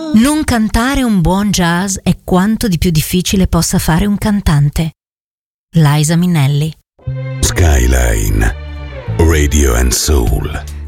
Non cantare un buon jazz è quanto di più difficile possa fare un cantante. Liza Minnelli. Skyline Radio and Soul.